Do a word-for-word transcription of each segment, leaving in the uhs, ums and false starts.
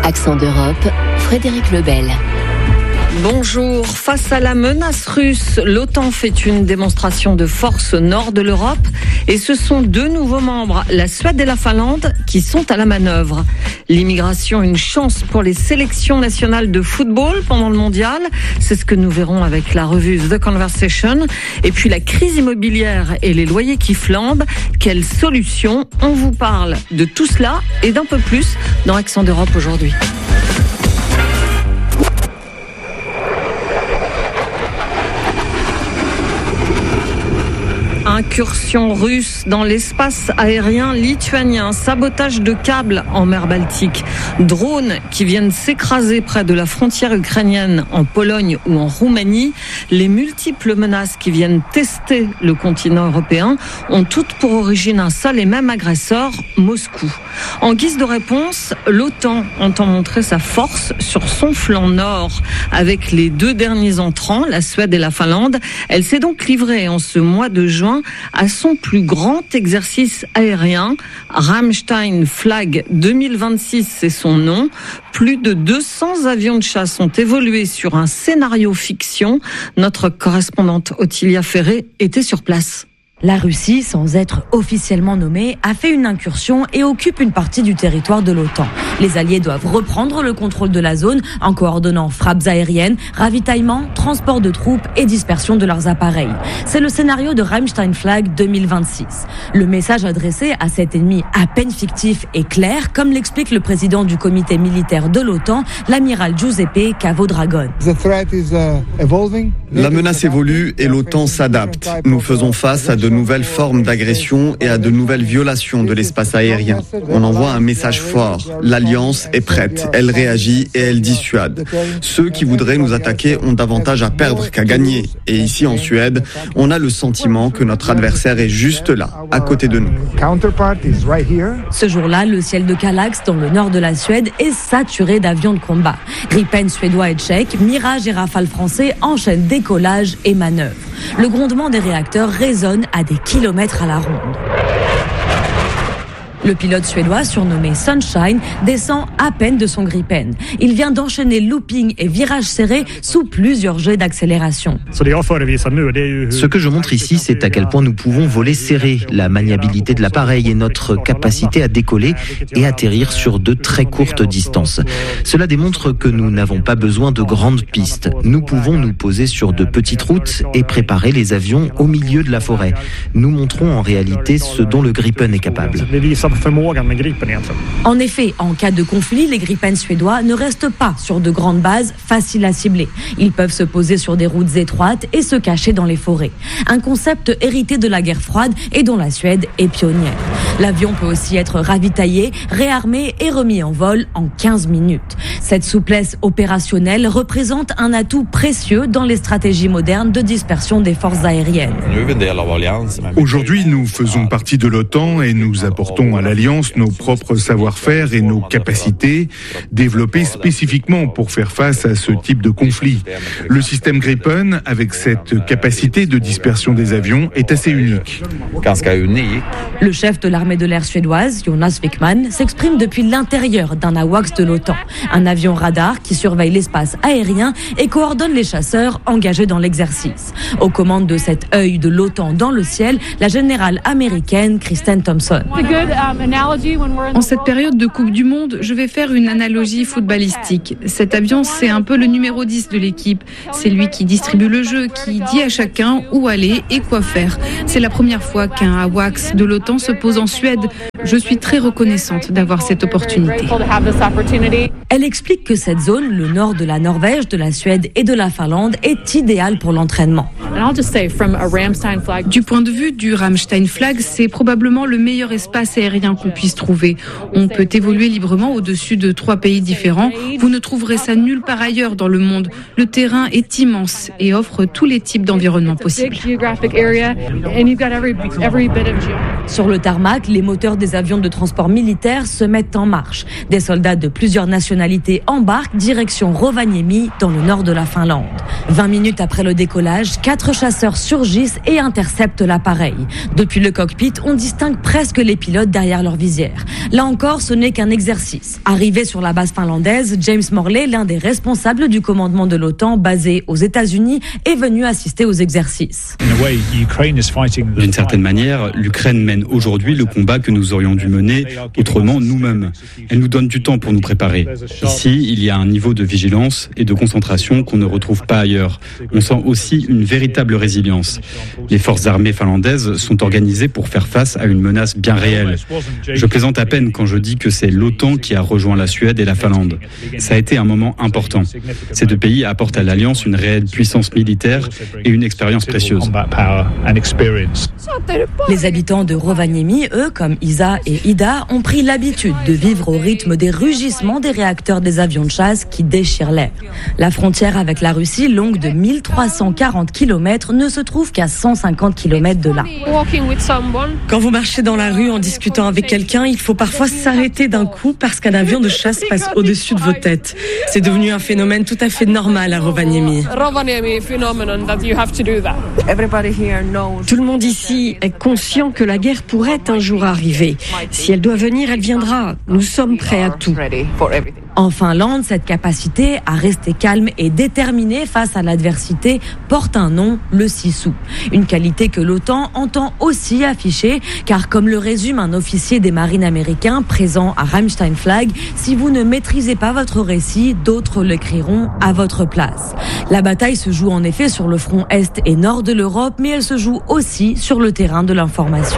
Accent d'Europe, Frédéric Lebel. Bonjour. Face à la menace russe, l'OTAN fait une démonstration de force au nord de l'Europe et ce sont deux nouveaux membres, la Suède et la Finlande, qui sont à la manœuvre. L'immigration, une chance pour les sélections nationales de football pendant le mondial. C'est ce que nous verrons avec la revue The Conversation. Et puis la crise immobilière et les loyers qui flambent. Quelle solution? On vous parle de tout cela et d'un peu plus dans Accent d'Europe aujourd'hui. Incursion russe dans l'espace aérien lituanien, sabotage de câbles en mer Baltique, drones qui viennent s'écraser près de la frontière ukrainienne en Pologne ou en Roumanie, les multiples menaces qui viennent tester le continent européen ont toutes pour origine un seul et même agresseur, Moscou. En guise de réponse, l'OTAN entend montrer sa force sur son flanc nord. Avec les deux derniers entrants, la Suède et la Finlande, elle s'est donc livrée en ce mois de juin à son plus grand exercice aérien. Ramstein Flag deux mille vingt-six, c'est son nom. Plus de deux cents avions de chasse ont évolué sur un scénario fiction. Notre correspondante Ottilia Ferré était sur place. La Russie, sans être officiellement nommée, a fait une incursion et occupe une partie du territoire de l'OTAN. Les alliés doivent reprendre le contrôle de la zone en coordonnant frappes aériennes, ravitaillement, transport de troupes et dispersion de leurs appareils. C'est le scénario de Ramstein Flag deux mille vingt-six. Le message adressé à cet ennemi à peine fictif est clair, comme l'explique le président du comité militaire de l'OTAN, l'amiral Giuseppe Cavo-Dragon. La menace évolue et l'OTAN s'adapte. Nous faisons face à de nouvelles formes d'agression et à de nouvelles violations de l'espace aérien. On envoie un message fort. L'Alliance est prête, elle réagit et elle dissuade. Ceux qui voudraient nous attaquer ont davantage à perdre qu'à gagner. Et ici en Suède, on a le sentiment que notre adversaire est juste là, à côté de nous. Ce jour-là, le ciel de Kallax, dans le nord de la Suède, est saturé d'avions de combat. Gripen suédois et tchèques, Mirage et Rafale français enchaînent décollage et manœuvres. Le grondement des réacteurs résonne à des kilomètres à la ronde. Le pilote suédois, surnommé Sunshine, descend à peine de son Gripen. Il vient d'enchaîner looping et virage serré sous plusieurs jets d'accélération. Ce que je montre ici, c'est à quel point nous pouvons voler serré, la maniabilité de l'appareil et notre capacité à décoller et atterrir sur de très courtes distances. Cela démontre que nous n'avons pas besoin de grandes pistes. Nous pouvons nous poser sur de petites routes et préparer les avions au milieu de la forêt. Nous montrons en réalité ce dont le Gripen est capable. En effet, en cas de conflit, les Gripen suédois ne restent pas sur de grandes bases faciles à cibler. Ils peuvent se poser sur des routes étroites et se cacher dans les forêts. Un concept hérité de la guerre froide et dont la Suède est pionnière. L'avion peut aussi être ravitaillé, réarmé et remis en vol en quinze minutes. Cette souplesse opérationnelle représente un atout précieux dans les stratégies modernes de dispersion des forces aériennes. Aujourd'hui, nous faisons partie de l'OTAN et nous apportons à l'Alliance nos propres savoir-faire et nos capacités développées spécifiquement pour faire face à ce type de conflit. Le système Gripen, avec cette capacité de dispersion des avions, est assez unique. Le chef de l'armée de l'air suédoise, Jonas Wickman, s'exprime depuis l'intérieur d'un AWACS de l'OTAN, un avion radar qui surveille l'espace aérien et coordonne les chasseurs engagés dans l'exercice. Aux commandes de cet œil de l'OTAN dans le ciel, la générale américaine Kristen Thompson. En cette période de Coupe du Monde, je vais faire une analogie footballistique. Cet avion, c'est un peu le numéro dix de l'équipe. C'est lui qui distribue le jeu, qui dit à chacun où aller et quoi faire. C'est la première fois qu'un AWACS de l'OTAN se pose en Suède. Je suis très reconnaissante d'avoir cette opportunité. Elle explique que cette zone, le nord de la Norvège, de la Suède et de la Finlande, est idéale pour l'entraînement. Du point de vue du Ramstein Flag, c'est probablement le meilleur espace aérien qu'on puisse trouver. On peut évoluer librement au-dessus de trois pays différents. Vous ne trouverez ça nulle part ailleurs dans le monde. Le terrain est immense et offre tous les types d'environnements possibles. Sur le tarmac, les moteurs des avions de transport militaire se mettent en marche. Des soldats de plusieurs nationalités embarquent direction Rovaniemi, dans le nord de la Finlande. vingt minutes après le décollage, quatre chasseurs surgissent et interceptent l'appareil. Depuis le cockpit, on distingue presque les pilotes derrière derrière leur visière. Là encore, ce n'est qu'un exercice. Arrivé sur la base finlandaise, James Morley, l'un des responsables du commandement de l'OTAN basé aux États-Unis, est venu assister aux exercices. D'une certaine manière, l'Ukraine mène aujourd'hui le combat que nous aurions dû mener autrement nous-mêmes. Elle nous donne du temps pour nous préparer. Ici, il y a un niveau de vigilance et de concentration qu'on ne retrouve pas ailleurs. On sent aussi une véritable résilience. Les forces armées finlandaises sont organisées pour faire face à une menace bien réelle. Je plaisante à peine quand je dis que c'est l'OTAN qui a rejoint la Suède et la Finlande. Ça a été un moment important. Ces deux pays apportent à l'Alliance une réelle puissance militaire et une expérience précieuse. Les habitants de Rovaniemi, eux, comme Isa et Ida, ont pris l'habitude de vivre au rythme des rugissements des réacteurs des avions de chasse qui déchirent l'air. La frontière avec la Russie, longue de mille trois cent quarante kilomètres, ne se trouve qu'à cent cinquante kilomètres de là. Quand vous marchez dans la rue en discutant avec quelqu'un, il faut parfois s'arrêter d'un coup parce qu'un avion de chasse passe au-dessus de vos têtes. C'est devenu un phénomène tout à fait normal à Rovaniemi. Tout le monde ici est conscient que la guerre pourrait un jour arriver. Si elle doit venir, elle viendra. Nous sommes prêts à tout. En Finlande, cette capacité à rester calme et déterminé face à l'adversité porte un nom, le sisu. Une qualité que l'OTAN entend aussi afficher, car comme le résume un officier des marines américains présent à Ramstein Flag, si vous ne maîtrisez pas votre récit, d'autres l'écriront à votre place. La bataille se joue en effet sur le front est et nord de l'Europe, mais elle se joue aussi sur le terrain de l'information.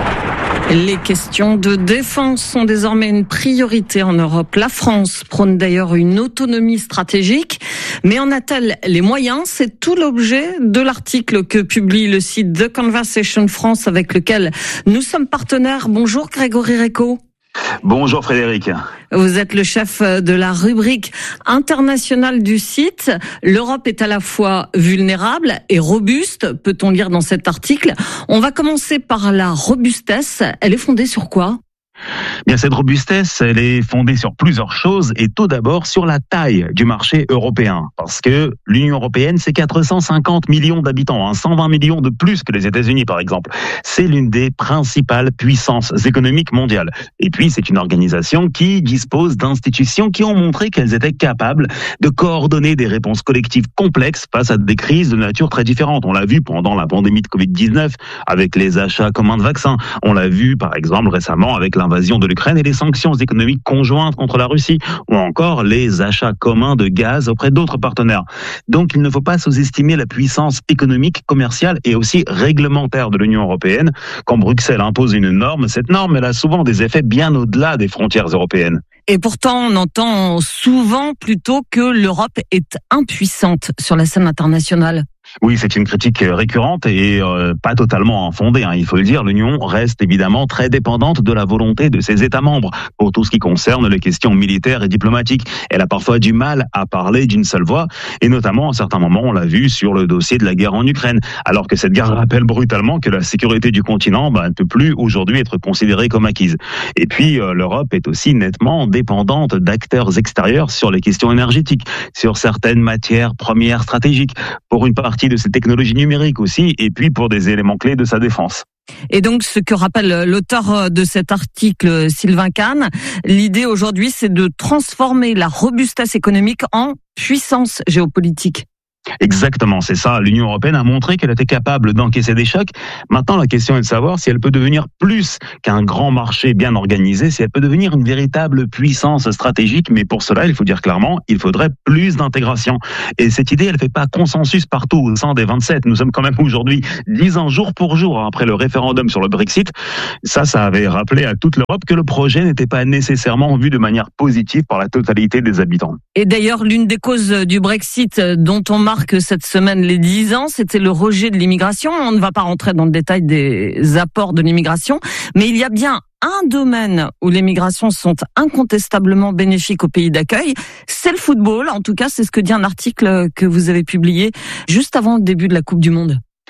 Les questions de défense sont désormais une priorité en Europe. La France prône d'ailleurs une autonomie stratégique, mais en a-t-elle les moyens? C'est tout l'objet de l'article que publie le site The Conversation France avec lequel nous sommes partenaires. Bonjour Grégory Recco. Bonjour Frédéric. Vous êtes le chef de la rubrique internationale du site. L'Europe est à la fois vulnérable et robuste, peut-on lire dans cet article. On va commencer par la robustesse. Elle est fondée sur quoi ? Bien, cette robustesse, elle est fondée sur plusieurs choses et tout d'abord sur la taille du marché européen. Parce que l'Union européenne, c'est quatre cent cinquante millions d'habitants, hein, cent vingt millions de plus que les États-Unis par exemple. C'est l'une des principales puissances économiques mondiales. Et puis, c'est une organisation qui dispose d'institutions qui ont montré qu'elles étaient capables de coordonner des réponses collectives complexes face à des crises de nature très différentes. On l'a vu pendant la pandémie de covid dix-neuf avec les achats communs de vaccins. On l'a vu par exemple récemment avec l'invasion de l'Ukraine et les sanctions économiques conjointes contre la Russie, ou encore les achats communs de gaz auprès d'autres partenaires. Donc il ne faut pas sous-estimer la puissance économique, commerciale et aussi réglementaire de l'Union européenne. Quand Bruxelles impose une norme, cette norme elle a souvent des effets bien au-delà des frontières européennes. Et pourtant, on entend souvent plutôt que l'Europe est impuissante sur la scène internationale. Oui, c'est une critique récurrente et euh, pas totalement infondée, hein, il faut le dire. L'Union reste évidemment très dépendante de la volonté de ses États membres pour tout ce qui concerne les questions militaires et diplomatiques. Elle a parfois du mal à parler d'une seule voix et notamment à certains moments, on l'a vu sur le dossier de la guerre en Ukraine. Alors que cette guerre rappelle brutalement que la sécurité du continent bah, ne peut plus aujourd'hui être considérée comme acquise. Et puis euh, l'Europe est aussi nettement dépendante d'acteurs extérieurs sur les questions énergétiques, sur certaines matières premières stratégiques, pour une partie de ses technologies numériques aussi, et puis pour des éléments clés de sa défense. Et donc, ce que rappelle l'auteur de cet article, Sylvain Kahn, l'idée aujourd'hui, c'est de transformer la robustesse économique en puissance géopolitique. Exactement, c'est ça. L'Union européenne a montré qu'elle était capable d'encaisser des chocs. Maintenant, la question est de savoir si elle peut devenir plus qu'un grand marché bien organisé, si elle peut devenir une véritable puissance stratégique. Mais pour cela, il faut dire clairement, il faudrait plus d'intégration. Et cette idée, elle ne fait pas consensus partout au sein des vingt-sept. Nous sommes quand même aujourd'hui dix ans jour pour jour après le référendum sur le Brexit. Ça, ça avait rappelé à toute l'Europe que le projet n'était pas nécessairement vu de manière positive par la totalité des habitants. Et d'ailleurs, l'une des causes du Brexit dont on marque cette semaine les dix ans, c'était le rejet de l'immigration. On ne va pas rentrer dans le détail des apports de l'immigration, mais il y a bien un domaine où les migrations sont incontestablement bénéfiques au pays d'accueil, c'est le football. En tout cas, c'est ce que dit un article que vous avez publié juste avant le début de la Coupe du Monde.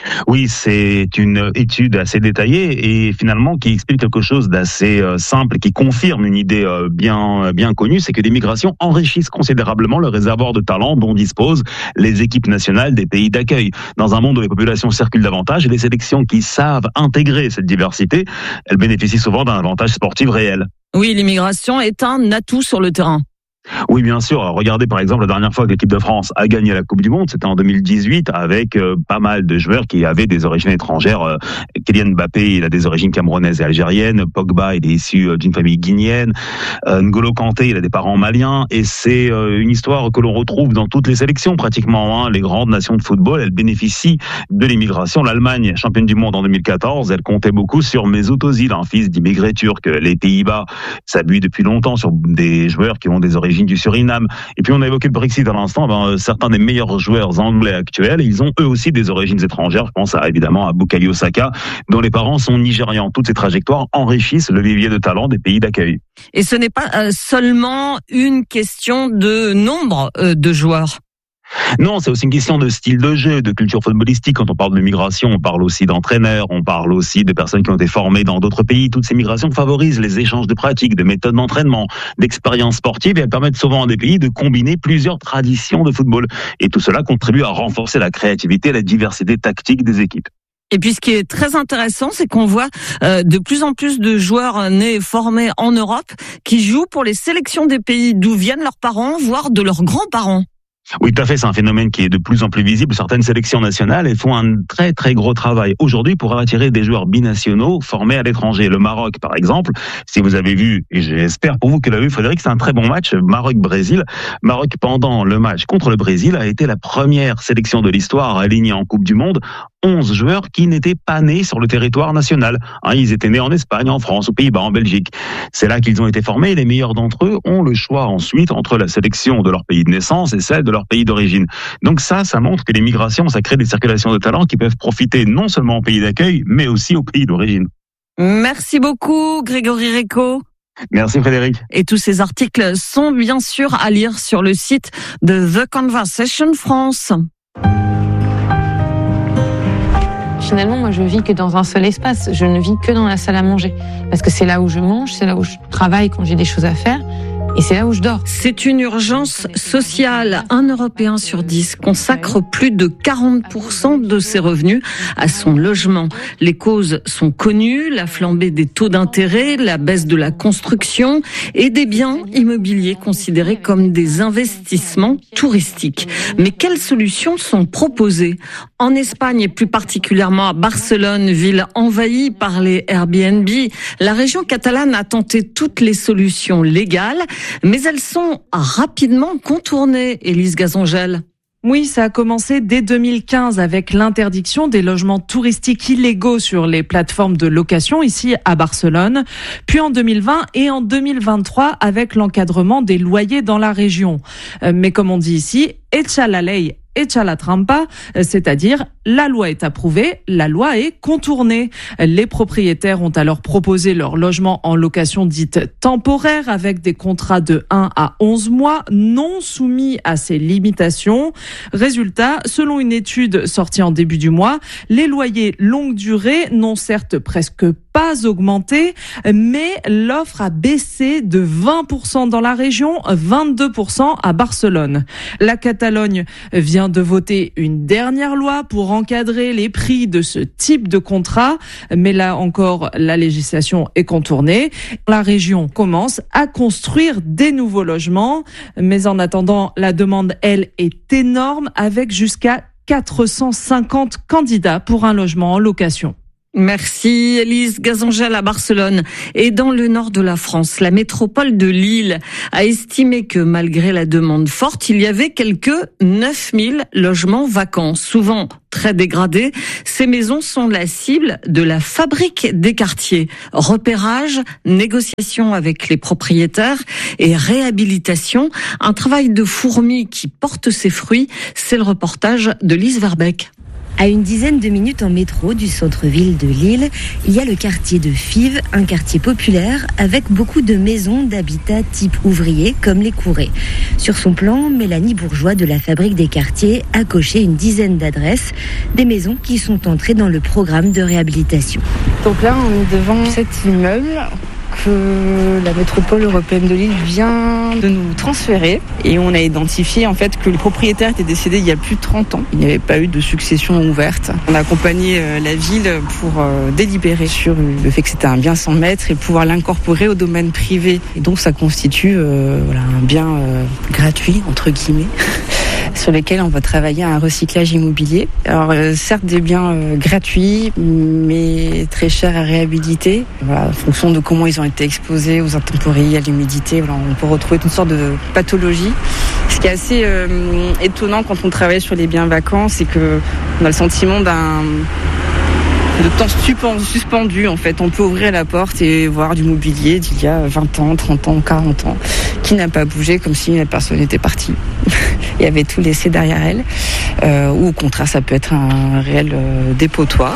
Oui, c'est une étude assez détaillée et finalement qui explique quelque chose d'assez euh, simple, qui confirme une idée euh, bien bien connue, c'est que les migrations enrichissent considérablement le réservoir de talents dont disposent les équipes nationales des pays d'accueil. Dans un monde où les populations circulent davantage, et les sélections qui savent intégrer cette diversité, elles bénéficient souvent d'un avantage sportif réel. Oui, l'immigration est un atout sur le terrain. Oui, bien sûr. Regardez par exemple la dernière fois que l'équipe de France a gagné la Coupe du Monde, c'était en deux mille dix-huit avec euh, pas mal de joueurs qui avaient des origines étrangères. Euh, Kylian Mbappé, il a des origines camerounaises et algériennes. Pogba, il est issu euh, d'une famille guinéenne. Euh, N'Golo Kanté, il a des parents maliens. Et c'est euh, une histoire que l'on retrouve dans toutes les sélections pratiquement. Hein. Les grandes nations de football, elles bénéficient de l'immigration. L'Allemagne, championne du monde en deux mille quatorze, elle comptait beaucoup sur Mesut Özil, un fils d'immigrés turcs. Les Pays-Bas s'appuient depuis longtemps sur des joueurs qui ont des origines du Suriname. Et puis on a évoqué le Brexit à l'instant, ben, certains des meilleurs joueurs anglais actuels, ils ont eux aussi des origines étrangères. Je pense à, évidemment à Bukayo Saka, dont les parents sont nigérians. Toutes ces trajectoires enrichissent le vivier de talent des pays d'accueil. Et ce n'est pas euh, seulement une question de nombre euh, de joueurs. Non, c'est aussi une question de style de jeu, de culture footballistique. Quand on parle de migration, on parle aussi d'entraîneurs, on parle aussi de personnes qui ont été formées dans d'autres pays. Toutes ces migrations favorisent les échanges de pratiques, de méthodes d'entraînement, d'expériences sportives et elles permettent souvent à des pays de combiner plusieurs traditions de football. Et tout cela contribue à renforcer la créativité et la diversité tactique des équipes. Et puis ce qui est très intéressant, c'est qu'on voit euh, de plus en plus de joueurs nés et formés en Europe qui jouent pour les sélections des pays d'où viennent leurs parents, voire de leurs grands-parents. Oui, tout à fait. C'est un phénomène qui est de plus en plus visible. Certaines sélections nationales, elles font un très très gros travail aujourd'hui pour attirer des joueurs binationaux formés à l'étranger. Le Maroc, par exemple, si vous avez vu, et j'espère pour vous que vous l'avez vu, Frédéric, c'est un très bon match, Maroc-Brésil. Maroc, pendant le match contre le Brésil, a été la première sélection de l'histoire alignée en Coupe du Monde. onze joueurs qui n'étaient pas nés sur le territoire national. Hein, ils étaient nés en Espagne, en France, aux Pays-Bas, en Belgique. C'est là qu'ils ont été formés et les meilleurs d'entre eux ont le choix ensuite entre la sélection de leur pays de naissance et celle de leur pays d'origine. Donc ça, ça montre que les migrations, ça crée des circulations de talents qui peuvent profiter non seulement au pays d'accueil, mais aussi au pays d'origine. Merci beaucoup, Grégory Recco. Merci Frédéric. Et tous ces articles sont bien sûr à lire sur le site de The Conversation France. Finalement, moi, je vis que dans un seul espace. Je ne vis que dans la salle à manger. Parce que c'est là où je mange, c'est là où je travaille quand j'ai des choses à faire. Et c'est là où je dors. C'est une urgence sociale. Un Européen sur dix consacre plus de quarante pour cent de ses revenus à son logement. Les causes sont connues, la flambée des taux d'intérêt, la baisse de la construction et des biens immobiliers considérés comme des investissements touristiques. Mais quelles solutions sont proposées ? En Espagne et plus particulièrement à Barcelone, ville envahie par les Airbnb, la région catalane a tenté toutes les solutions légales. Mais elles sont rapidement contournées, Élise Gazongel. Oui, ça a commencé dès deux mille quinze avec l'interdiction des logements touristiques illégaux sur les plateformes de location ici à Barcelone. Puis en deux mille vingt et en deux mille vingt-trois avec l'encadrement des loyers dans la région. Mais comme on dit ici, echa la ley, echa la trampa, c'est-à-dire la loi est approuvée, la loi est contournée. Les propriétaires ont alors proposé leur logement en location dite temporaire avec des contrats de un à onze mois non soumis à ces limitations. Résultat, selon une étude sortie en début du mois, les loyers longue durée n'ont certes presque pas augmenté, mais l'offre a baissé de vingt pour cent dans la région, vingt-deux pour cent à Barcelone. La Catalogne vient de voter une dernière loi pour encadrer les prix de ce type de contrat, mais là encore, la législation est contournée. La région commence à construire des nouveaux logements, mais en attendant, la demande, elle, est énorme avec jusqu'à quatre cent cinquante candidats pour un logement en location. Merci Élise Gazongel à Barcelone. Et dans le nord de la France, la métropole de Lille a estimé que malgré la demande forte, il y avait quelques neuf mille logements vacants, souvent très dégradés. Ces maisons sont la cible de la fabrique des quartiers. Repérage, négociation avec les propriétaires et réhabilitation. Un travail de fourmi qui porte ses fruits. C'est le reportage de Lise Verbeek. À une dizaine de minutes en métro du centre-ville de Lille, il y a le quartier de Fives, un quartier populaire avec beaucoup de maisons d'habitat type ouvrier comme les Courets. Sur son plan, Mélanie Bourgeois de la Fabrique des Quartiers a coché une dizaine d'adresses, des maisons qui sont entrées dans le programme de réhabilitation. Donc là, on est devant cet immeuble que la métropole européenne de Lille vient de nous transférer et on a identifié en fait que le propriétaire était décédé il y a plus de trente ans. Il n'y avait pas eu de succession ouverte. On a accompagné la ville pour délibérer sur le fait que c'était un bien sans maître et pouvoir l'incorporer au domaine privé. Et donc ça constitue euh, voilà, un bien euh, gratuit entre guillemets. Sur lesquels on va travailler à un recyclage immobilier. Alors euh, certes des biens euh, gratuits, mais très chers à réhabiliter. Voilà, en fonction de comment ils ont été exposés aux intempéries, à l'humidité, voilà, on peut retrouver toutes sortes de pathologies. Ce qui est assez euh, étonnant quand on travaille sur les biens vacants, c'est que on a le sentiment d'un de temps suspendu en fait. On peut ouvrir la porte et voir du mobilier d'il y a vingt ans, trente ans, quarante ans qui n'a pas bougé comme si la personne était partie et avait tout laissé derrière elle. Euh, ou au contraire, ça peut être un réel euh, dépotoir.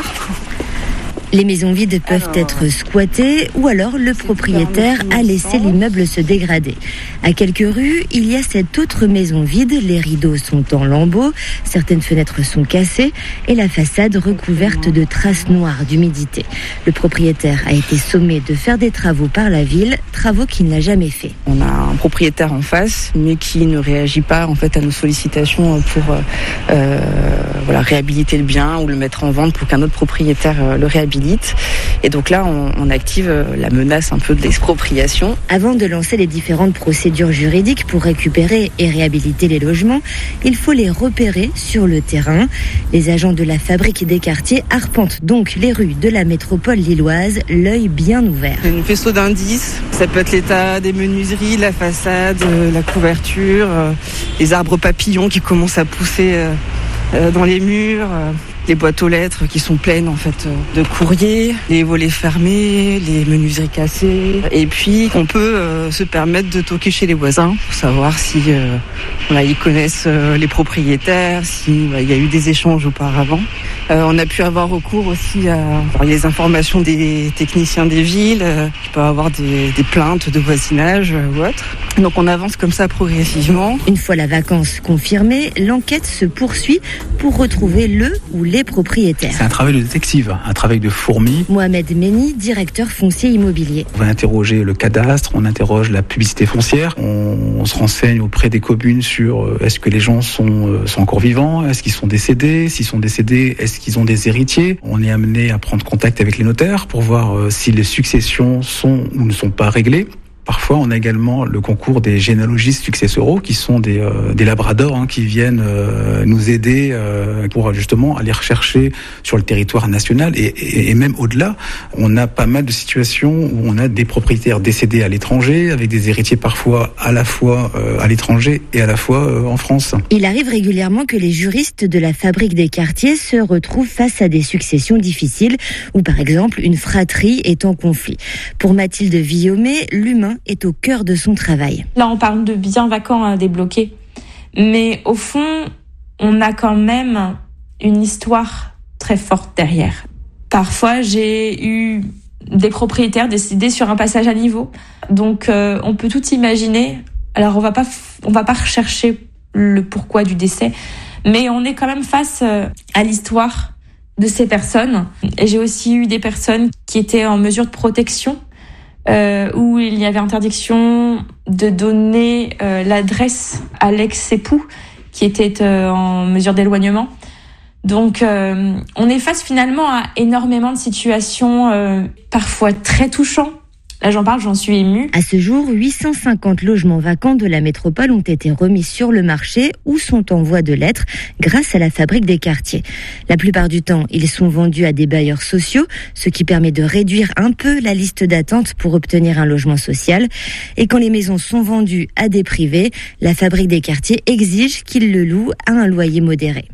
Les maisons vides peuvent être squattées ou alors le propriétaire a laissé l'immeuble se dégrader. À quelques rues, il y a cette autre maison vide. Les rideaux sont en lambeaux, certaines fenêtres sont cassées et la façade recouverte de traces noires d'humidité. Le propriétaire a été sommé de faire des travaux par la ville, travaux qu'il n'a jamais fait. On a un propriétaire en face, mais qui ne réagit pas en fait à nos sollicitations pour euh, voilà, réhabiliter le bien ou le mettre en vente pour qu'un autre propriétaire euh, le réhabilite. Et donc là, on, on active la menace un peu de l'expropriation. Avant de lancer les différentes procédures juridiques pour récupérer et réhabiliter les logements, il faut les repérer sur le terrain. Les agents de la Fabrique des Quartiers arpentent donc les rues de la métropole lilloise, l'œil bien ouvert. Une faisceau d'indices, ça peut être l'état des menuiseries, la façade, la couverture, les arbres papillons qui commencent à pousser dans les murs, les boîtes aux lettres qui sont pleines en fait de courriers, les volets fermés, les menuiseries cassées. Et puis on peut euh, se permettre de toquer chez les voisins pour savoir si euh, voilà, ils connaissent euh, les propriétaires, si bah, il y a eu des échanges auparavant. Euh, on a pu avoir recours aussi à les informations des techniciens des villes, euh, qui peuvent avoir des, des plaintes de voisinage euh, ou autre. Donc on avance comme ça progressivement. Une fois la vacance confirmée, l'enquête se poursuit pour retrouver le ou les propriétaires. C'est un travail de détective, un travail de fourmi. Mohamed Meni, directeur foncier immobilier. On va interroger le cadastre, on interroge la publicité foncière, on, on se renseigne auprès des communes sur euh, est-ce que les gens sont, euh, sont encore vivants, est-ce qu'ils sont décédés, s'ils sont décédés, est-ce qu'ils ont des héritiers. On est amené à prendre contact avec les notaires pour voir euh, si les successions sont ou ne sont pas réglées. Parfois, on a également le concours des généalogistes successoraux, qui sont des, euh, des labradors hein, qui viennent euh, nous aider euh, pour justement aller rechercher sur le territoire national et, et, et même au-delà. On a pas mal de situations où on a des propriétaires décédés à l'étranger, avec des héritiers parfois à la fois euh, à l'étranger et à la fois euh, en France. Il arrive régulièrement que les juristes de la Fabrique des Quartiers se retrouvent face à des successions difficiles, où par exemple une fratrie est en conflit. Pour Mathilde Villomé, l'humain est au cœur de son travail. Là, on parle de biens vacants à débloquer. Mais au fond, on a quand même une histoire très forte derrière. Parfois, j'ai eu des propriétaires décidés sur un passage à niveau. Donc, euh, on peut tout imaginer. Alors, on va pas, on va pas rechercher le pourquoi du décès, mais on est quand même face à l'histoire de ces personnes. Et j'ai aussi eu des personnes qui étaient en mesure de protection, Euh, où il y avait interdiction de donner euh, l'adresse à l'ex-époux qui était euh, en mesure d'éloignement. Donc, euh, on est face finalement à énormément de situations euh, parfois très touchantes. Là, j'en parle, j'en suis émue. À ce jour, huit cent cinquante logements vacants de la métropole ont été remis sur le marché ou sont en voie de l'être grâce à la Fabrique des Quartiers. La plupart du temps, ils sont vendus à des bailleurs sociaux, ce qui permet de réduire un peu la liste d'attente pour obtenir un logement social. Et quand les maisons sont vendues à des privés, la Fabrique des Quartiers exige qu'ils le louent à un loyer modéré.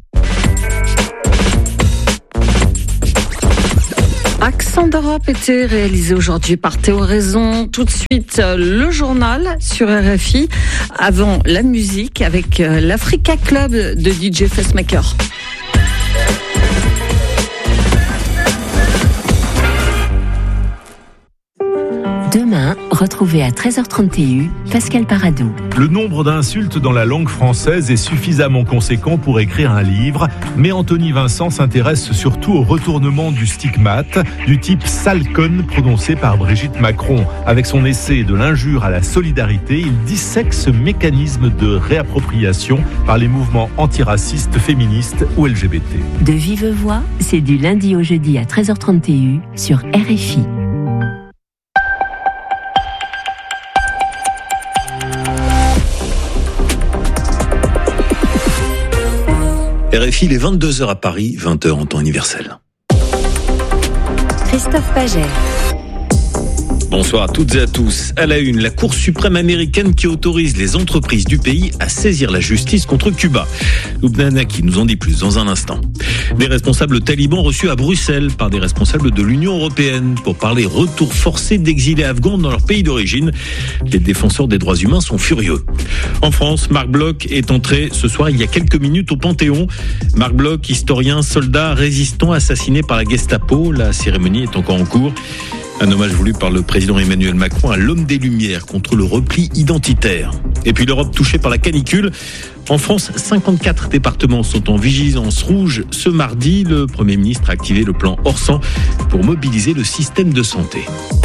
Accent d'Europe était réalisé aujourd'hui par Théo Raison. Tout de suite, le journal sur R F I. Avant, la musique avec l'Africa Club de D J Facemaker. un, retrouvez à treize heures trente Pascal Paradou. Le nombre d'insultes dans la langue française est suffisamment conséquent pour écrire un livre, mais Anthony Vincent s'intéresse surtout au retournement du stigmate, du type sale conne prononcé par Brigitte Macron. Avec son essai de l'injure à la solidarité, il dissèque ce mécanisme de réappropriation par les mouvements antiracistes, féministes ou L G B T. De vive voix, c'est du lundi au jeudi à treize heures trente sur R F I. R F I, il est vingt-deux heures à Paris, vingt heures en temps universel. Christophe Paget. Bonsoir à toutes et à tous. À la une, la Cour suprême américaine qui autorise les entreprises du pays à saisir la justice contre Cuba. Lubna Hanaki nous en dit plus dans un instant. Des responsables talibans reçus à Bruxelles par des responsables de l'Union européenne pour parler retour forcé d'exilés afghans dans leur pays d'origine. Les défenseurs des droits humains sont furieux. En France, Marc Bloch est entré ce soir il y a quelques minutes au Panthéon. Marc Bloch, historien, soldat, résistant assassiné par la Gestapo. La cérémonie est encore en cours. Un hommage voulu par le président Emmanuel Macron à l'homme des Lumières contre le repli identitaire. Et puis l'Europe touchée par la canicule. En France, cinquante-quatre départements sont en vigilance rouge. Ce mardi, le Premier ministre a activé le plan Orsan pour mobiliser le système de santé.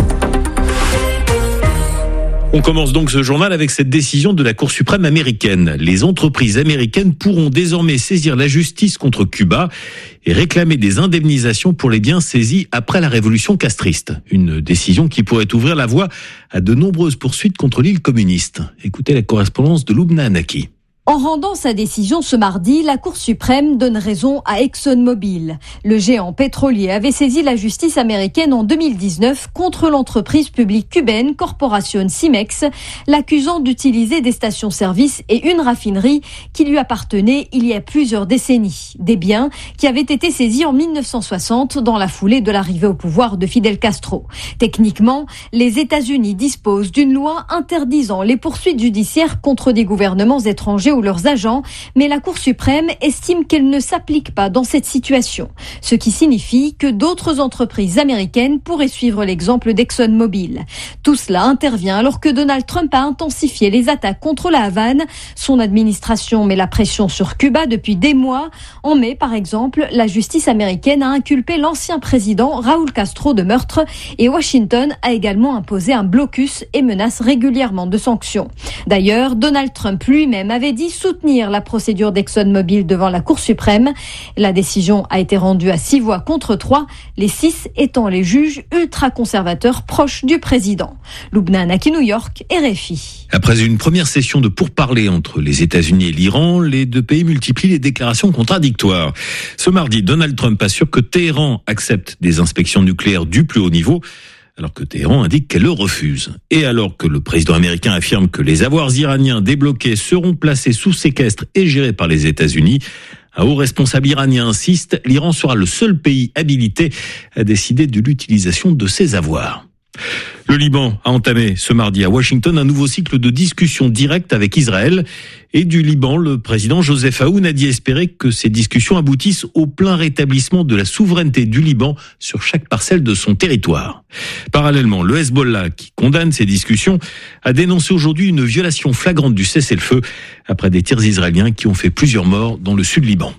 On commence donc ce journal avec cette décision de la Cour suprême américaine. Les entreprises américaines pourront désormais saisir la justice contre Cuba et réclamer des indemnisations pour les biens saisis après la révolution castriste. Une décision qui pourrait ouvrir la voie à de nombreuses poursuites contre l'île communiste. Écoutez la correspondance de Lubna Hanaki. En rendant sa décision ce mardi, la Cour suprême donne raison à ExxonMobil. Le géant pétrolier avait saisi la justice américaine en deux mille dix-neuf contre l'entreprise publique cubaine Corporación Cimex, l'accusant d'utiliser des stations-service et une raffinerie qui lui appartenaient il y a plusieurs décennies. Des biens qui avaient été saisis en mille neuf cent soixante dans la foulée de l'arrivée au pouvoir de Fidel Castro. Techniquement, les États-Unis disposent d'une loi interdisant les poursuites judiciaires contre des gouvernements étrangers ou leurs agents, mais la Cour suprême estime qu'elle ne s'applique pas dans cette situation. Ce qui signifie que d'autres entreprises américaines pourraient suivre l'exemple d'ExxonMobil. Tout cela intervient alors que Donald Trump a intensifié les attaques contre la Havane. Son administration met la pression sur Cuba depuis des mois. En mai, par exemple, la justice américaine a inculpé l'ancien président Raúl Castro de meurtre et Washington a également imposé un blocus et menace régulièrement de sanctions. D'ailleurs, Donald Trump lui-même avait dit soutenir la procédure d'ExxonMobil devant la Cour suprême. La décision a été rendue à six voix contre trois, les six étant les juges ultra-conservateurs proches du président. Lubna Hanaki, New York, R F I. Après une première session de pourparlers entre les États-Unis et l'Iran, les deux pays multiplient les déclarations contradictoires. Ce mardi, Donald Trump assure que Téhéran accepte des inspections nucléaires du plus haut niveau, alors que Téhéran indique qu'elle le refuse. Et alors que le président américain affirme que les avoirs iraniens débloqués seront placés sous séquestre et gérés par les États-Unis, un haut responsable iranien insiste, l'Iran sera le seul pays habilité à décider de l'utilisation de ces avoirs. Le Liban a entamé ce mardi à Washington un nouveau cycle de discussions directes avec Israël. Et du Liban, le président Joseph Aoun a dit espérer que ces discussions aboutissent au plein rétablissement de la souveraineté du Liban sur chaque parcelle de son territoire. Parallèlement, le Hezbollah, qui condamne ces discussions, a dénoncé aujourd'hui une violation flagrante du cessez-le-feu après des tirs israéliens qui ont fait plusieurs morts dans le sud Liban.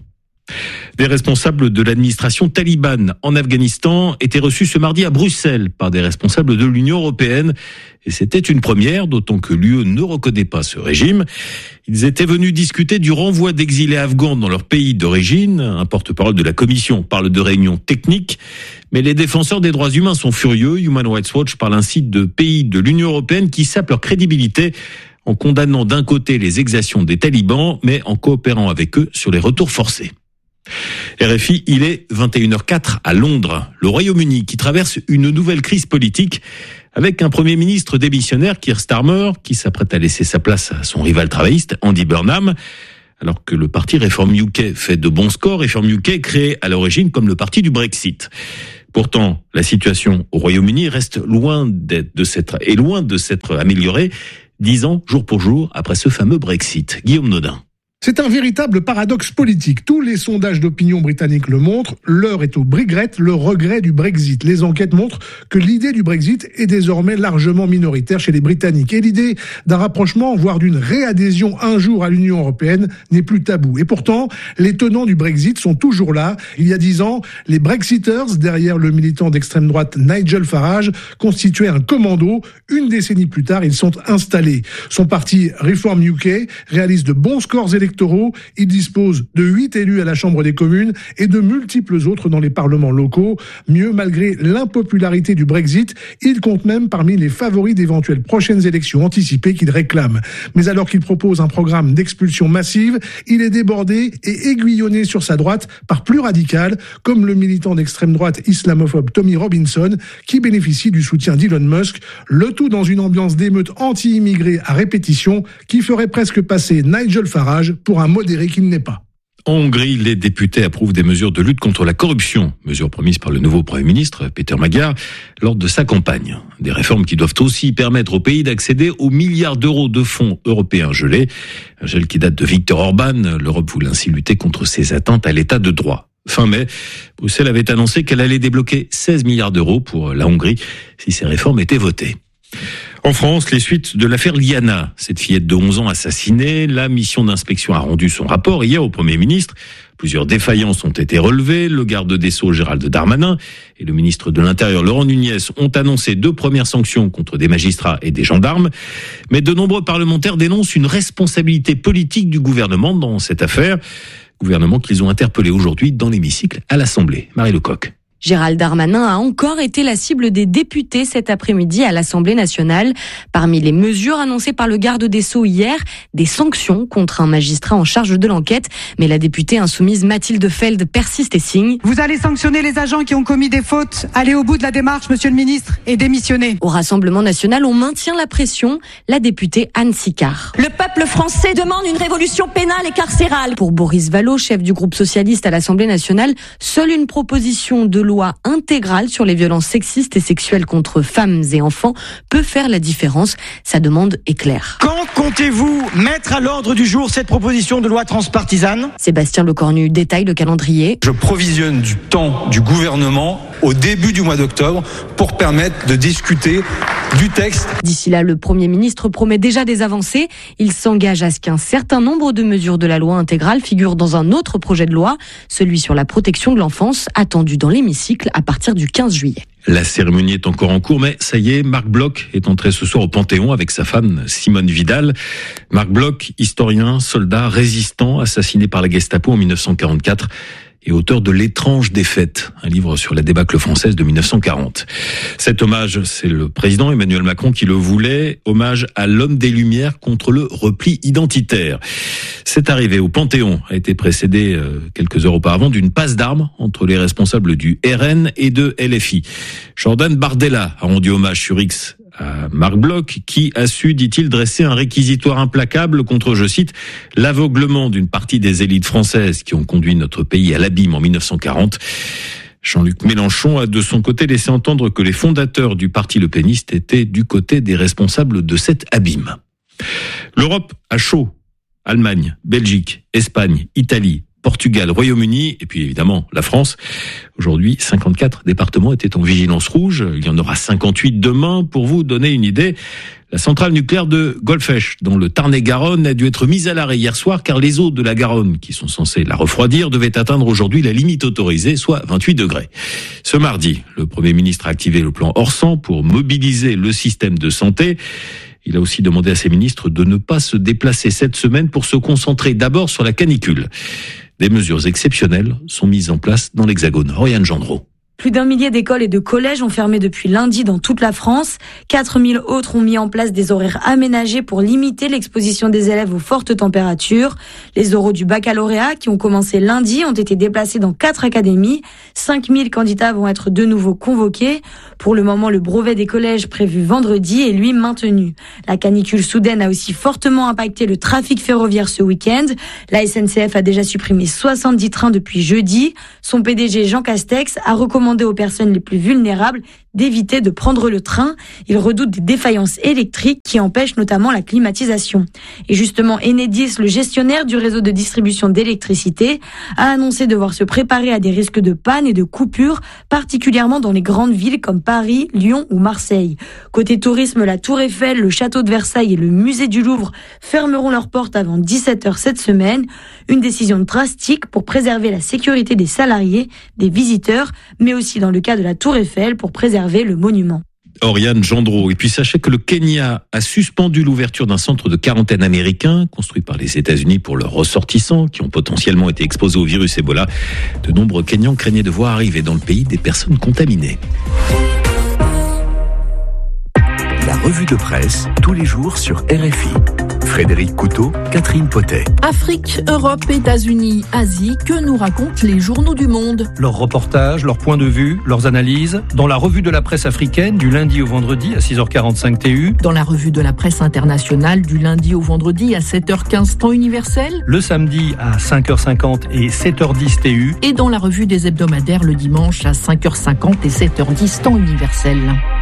Des responsables de l'administration talibane en Afghanistan étaient reçus ce mardi à Bruxelles par des responsables de l'Union européenne. Et c'était une première, d'autant que l'U E ne reconnaît pas ce régime. Ils étaient venus discuter du renvoi d'exilés afghans dans leur pays d'origine. Un porte-parole de la Commission parle de réunions techniques. Mais les défenseurs des droits humains sont furieux. Human Rights Watch parle ainsi de pays de l'Union européenne qui sapent leur crédibilité en condamnant d'un côté les exactions des talibans, mais en coopérant avec eux sur les retours forcés. R F I, il est vingt et une heures quatre à Londres. Le Royaume-Uni qui traverse une nouvelle crise politique avec un Premier ministre démissionnaire, Keir Starmer, qui s'apprête à laisser sa place à son rival travailliste, Andy Burnham, alors que le parti Reform U K fait de bons scores. Reform U K créé à l'origine comme le parti du Brexit. Pourtant, la situation au Royaume-Uni reste loin d'être, de s'être, est loin de s'être améliorée, dix ans jour pour jour après ce fameux Brexit. Guillaume Nodin. C'est un véritable paradoxe politique. Tous les sondages d'opinion britanniques le montrent. L'heure est au Brexit, le regret du Brexit. Les enquêtes montrent que l'idée du Brexit est désormais largement minoritaire chez les Britanniques. Et l'idée d'un rapprochement, voire d'une réadhésion un jour à l'Union européenne, n'est plus tabou. Et pourtant, les tenants du Brexit sont toujours là. Il y a dix ans, les Brexiters, derrière le militant d'extrême droite Nigel Farage, constituaient un commando. Une décennie plus tard, ils sont installés. Son parti Reform U K réalise de bons scores électoraux. Il dispose de huit élus à la Chambre des communes et de multiples autres dans les parlements locaux. Mieux, malgré l'impopularité du Brexit, il compte même parmi les favoris d'éventuelles prochaines élections anticipées qu'il réclame. Mais alors qu'il propose un programme d'expulsion massive, il est débordé et aiguillonné sur sa droite par plus radical, comme le militant d'extrême droite islamophobe Tommy Robinson, qui bénéficie du soutien d'Elon Musk, le tout dans une ambiance d'émeute anti-immigrés à répétition qui ferait presque passer Nigel Farage pour un modéré qu'il n'est pas. En Hongrie, les députés approuvent des mesures de lutte contre la corruption, mesures promises par le nouveau Premier ministre, Péter Magyar, lors de sa campagne. Des réformes qui doivent aussi permettre au pays d'accéder aux milliards d'euros de fonds européens gelés. Un gel qui date de Viktor Orban. L'Europe voulait ainsi lutter contre ces atteintes à l'état de droit. Fin mai, Bruxelles avait annoncé qu'elle allait débloquer seize milliards d'euros pour la Hongrie si ces réformes étaient votées. En France, les suites de l'affaire Liana, cette fillette de onze ans assassinée, la mission d'inspection a rendu son rapport hier au Premier ministre. Plusieurs défaillances ont été relevées. Le garde des Sceaux Gérald Darmanin et le ministre de l'Intérieur Laurent Nunez ont annoncé deux premières sanctions contre des magistrats et des gendarmes. Mais de nombreux parlementaires dénoncent une responsabilité politique du gouvernement dans cette affaire. Gouvernement qu'ils ont interpellé aujourd'hui dans l'hémicycle à l'Assemblée. Marie Lecoq. Gérald Darmanin a encore été la cible des députés cet après-midi à l'Assemblée nationale. Parmi les mesures annoncées par le garde des Sceaux hier, des sanctions contre un magistrat en charge de l'enquête. Mais la députée insoumise Mathilde Feld persiste et signe. Vous allez sanctionner les agents qui ont commis des fautes. Allez au bout de la démarche, monsieur le ministre, et démissionnez. Au Rassemblement national, on maintient la pression. La députée Anne Sicard. Le peuple français demande une révolution pénale et carcérale. Pour Boris Vallaud, chef du groupe socialiste à l'Assemblée nationale, seule une proposition de loi intégrale sur les violences sexistes et sexuelles contre femmes et enfants peut faire la différence. Sa demande est claire. Quand comptez-vous mettre à l'ordre du jour cette proposition de loi transpartisane ? Sébastien Lecornu détaille le calendrier. Je provisionne du temps du gouvernement au début du mois d'octobre pour permettre de discuter du texte. D'ici là, le Premier ministre promet déjà des avancées. Il s'engage à ce qu'un certain nombre de mesures de la loi intégrale figurent dans un autre projet de loi, celui sur la protection de l'enfance, attendu dans l'hémicycle à partir du quinze juillet. La cérémonie est encore en cours, mais ça y est, Marc Bloch est entré ce soir au Panthéon avec sa femme Simone Vidal. Marc Bloch, historien, soldat, résistant, assassiné par la Gestapo en mille neuf cent quarante-quatre. Et auteur de L'étrange défaite, un livre sur la débâcle française de mille neuf cent quarante. Cet hommage, c'est le président Emmanuel Macron qui le voulait, hommage à l'homme des Lumières contre le repli identitaire. Cette arrivée au Panthéon a été précédée euh, quelques heures auparavant d'une passe d'armes entre les responsables du R N et de L F I. Jordan Bardella a rendu hommage sur X à Marc Bloch, qui a su, dit-il, dresser un réquisitoire implacable contre, je cite, l'aveuglement d'une partie des élites françaises qui ont conduit notre pays à l'abîme en mille neuf cent quarante. Jean-Luc Mélenchon a de son côté laissé entendre que les fondateurs du parti lepéniste étaient du côté des responsables de cet abîme. L'Europe a chaud. Allemagne, Belgique, Espagne, Italie, Portugal, Royaume-Uni et puis évidemment la France. Aujourd'hui, cinquante-quatre départements étaient en vigilance rouge. Il y en aura cinquante-huit demain. Pour vous donner une idée, la centrale nucléaire de Golfech, dans le Tarn-et-Garonne, a dû être mise à l'arrêt hier soir car les eaux de la Garonne, qui sont censées la refroidir, devaient atteindre aujourd'hui la limite autorisée, soit vingt-huit degrés. Ce mardi, le Premier ministre a activé le plan Orsan pour mobiliser le système de santé. Il a aussi demandé à ses ministres de ne pas se déplacer cette semaine pour se concentrer d'abord sur la canicule. Des mesures exceptionnelles sont mises en place dans l'Hexagone. Oriane Gendreau. Plus d'un millier d'écoles et de collèges ont fermé depuis lundi dans toute la France. quatre mille autres ont mis en place des horaires aménagés pour limiter l'exposition des élèves aux fortes températures. Les oraux du baccalauréat, qui ont commencé lundi, ont été déplacés dans quatre académies. cinq mille candidats vont être de nouveau convoqués. Pour le moment, le brevet des collèges prévu vendredi est lui maintenu. La canicule soudaine a aussi fortement impacté le trafic ferroviaire ce week-end. La S N C F a déjà supprimé soixante-dix trains depuis jeudi. Son P D G Jean Castex a recommandé aux personnes les plus vulnérables d'éviter de prendre le train. Ils redoutent des défaillances électriques qui empêchent notamment la climatisation. Et justement, Enedis, le gestionnaire du réseau de distribution d'électricité, a annoncé devoir se préparer à des risques de panne et de coupures, particulièrement dans les grandes villes comme Paris, Lyon ou Marseille. Côté tourisme, la Tour Eiffel, le Château de Versailles et le Musée du Louvre fermeront leurs portes avant dix-sept heures cette semaine. Une décision drastique pour préserver la sécurité des salariés, des visiteurs, mais aussi dans le cas de la Tour Eiffel pour préserver le monument. Oriane Gendreau. Et puis sachez que le Kenya a suspendu l'ouverture d'un centre de quarantaine américain construit par les États-Unis pour leurs ressortissants qui ont potentiellement été exposés au virus Ebola. De nombreux Kenyans craignaient de voir arriver dans le pays des personnes contaminées. La revue de presse, tous les jours sur R F I. Frédéric Couteau, Catherine Potet. Afrique, Europe, États-Unis, Asie, que nous racontent les journaux du monde? Leurs reportages, leurs points de vue, leurs analyses, dans la revue de la presse africaine du lundi au vendredi à six heures quarante-cinq T U. Dans la revue de la presse internationale du lundi au vendredi à sept heures quinze temps universel. Le samedi à cinq heures cinquante et sept heures dix T U. Et dans la revue des hebdomadaires le dimanche à cinq heures cinquante et sept heures dix temps universel.